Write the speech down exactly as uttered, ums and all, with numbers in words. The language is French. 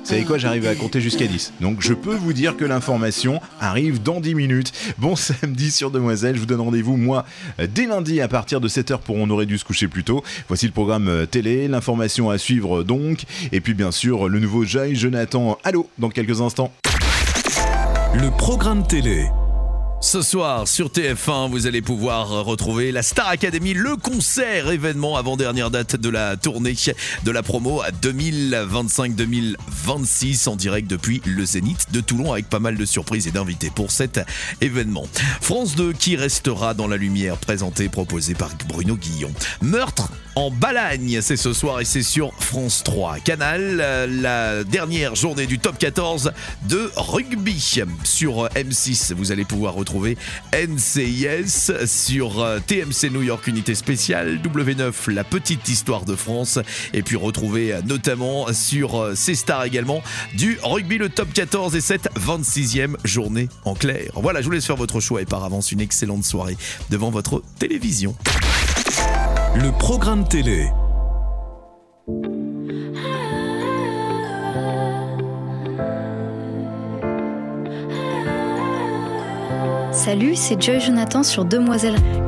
Vous savez quoi, j'arrive à compter jusqu'à dix. Donc je peux vous dire que l'information arrive dans dix minutes. Bon samedi sur Demoiselle, je vous donne rendez-vous moi dès lundi à partir de sept heures pour On aurait dû se coucher plus tôt. Voici le programme télé, l'information à suivre donc. Et puis bien sûr le nouveau Joy Jonathan Allo dans quelques instants. Le programme télé. Ce soir sur T F un, vous allez pouvoir retrouver la Star Academy, le concert événement avant-dernière date de la tournée de la promo deux mille vingt-cinq deux mille vingt-six en direct depuis le Zénith de Toulon avec pas mal de surprises et d'invités pour cet événement. France deux qui restera dans la lumière, présenté, proposé par Bruno Guillon. Meurtre en Balagne, c'est ce soir et c'est sur France trois. Canal, la dernière journée du top quatorze de rugby. Sur M six, vous allez pouvoir retrouver N C I S. Sur T M C New York Unité Spéciale, W neuf, la petite histoire de France. Et puis retrouver notamment sur C Star également du rugby, le top quatorze et cette vingt-sixième journée en clair. Voilà, je vous laisse faire votre choix et par avance une excellente soirée devant votre télévision. Le programme télé. Salut, c'est Joy Jonathan sur Demoiselle.